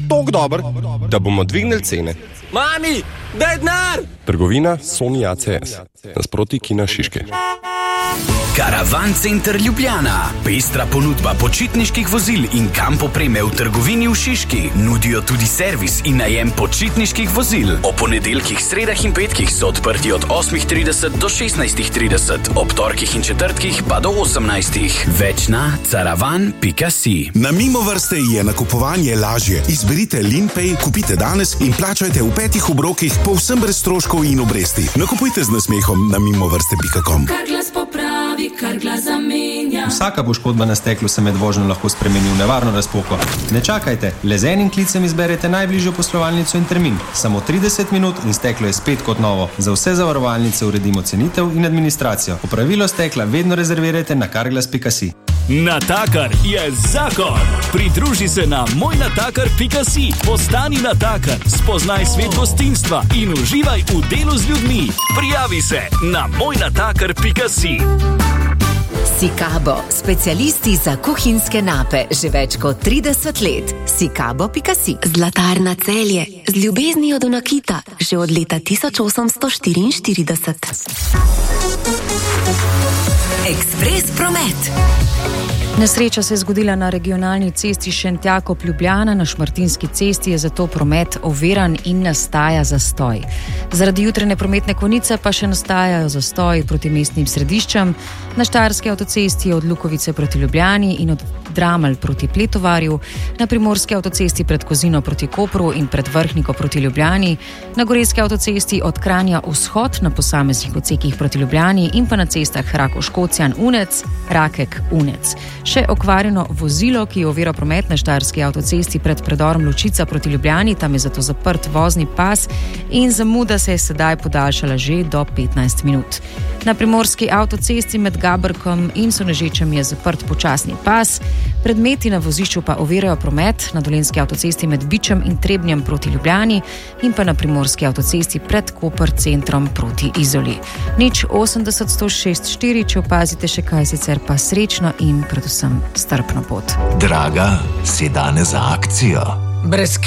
toliko dober, da bomo dvignili cene. Mami, daj denar! Trgovina Sony ACS. Nasproti Kina Šiške. Karavan Center Ljubljana. Pestra ponudba počitniških vozil in kamp opreme v trgovini v Šiški. Nudijo tudi servis in najem počitniških vozil. O ponedeljkih, sredah in petkih so odprti od 8:30 do 16:30, ob torkih in četrtkih pa do 18. Več na caravan.si. Na Mimovrste je nakupovanje lažje. Izberite LeanPay, kupite danes in plačajte v 5 obrokih povsem brez stroškov in obresti. Nakupujte z nasmehom na mimovrste.com. Kar glas zamenja. Vsaka poškodba na steklu se med vožnjo lahko spremeni v nevarno razpoko. Ne čakajte, le z enim klicem izberete najbližjo poslovalnico in termin. Samo 30 minut in steklo je spet kot novo. Za vse zavarovalnice uredimo cenitev in administracijo. Opravilo stekla vedno rezervirajte na carglass.si. Natakar je zakon. Pridruži se na mojnatakar.si. Postani natakar, spoznaj svet gostinstva in uživaj v delu z ljudmi. Prijavi se na mojnatakar.si. Sikabo, specialisti za kuhinjske nape, že več kot 30 let. Sikabo.si. Zlatarna Celje, z ljubeznijo do nakita, že od leta 1844. Ekspres promet. Nesreča se je zgodila na regionalni cesti Šentjakov-Ljubljana. Na Šmartinski cesti je zato promet oviran in nastaja zastoj. Zaradi jutranje prometne konice pa še nastajajo zastoji proti mestnim središčem. Na Štajerski avtocesti od Lukovice proti Ljubljani in od Dramelj proti Pletovarju, na Primorski avtocesti pred Kozino proti Kopru in pred Vrhniko proti Ljubljani, na Goriški avtocesti od Kranja vzhod na posameznih odsekih proti Ljubljani in pa na cestah Rakoškocjan-Unec, Rakek-Unec. Še okvarjeno vozilo, ki ovira promet na Štajerski avtocesti pred predorom Lučica proti Ljubljani, tam je zato zaprt vozni pas in zamuda se je sedaj podaljšala že do 15 minut. Na Primorski avtocesti med Gabrkom in Sonežečem je zaprt počasni pas, predmeti na vozišču pa ovirajo promet na Dolenjski avtocesti med Bičem in Trebnjem proti Ljubljani in pa na Primorski avtocesti pred Koper centrom proti Izoli. 080 106 4, če opazite še kaj, sicer pa srečno in predvsem strpno pot. Draga, si danes za akcijo. Brez